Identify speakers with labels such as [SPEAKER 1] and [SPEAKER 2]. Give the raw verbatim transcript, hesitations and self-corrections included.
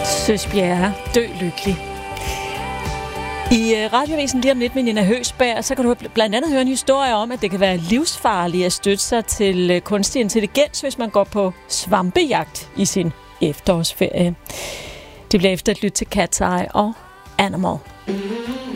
[SPEAKER 1] Søsbjerre, dø lykkelig. I uh, radioavisen lige om lidt med Nina Høgsberg, så kan du blandt andet høre en historie om, at det kan være livsfarligt at støtte sig til uh, kunstig intelligens, hvis man går på svampejagt i sin efterårsferie. Det bliver efter et lyt til Cat's Eye og Animal.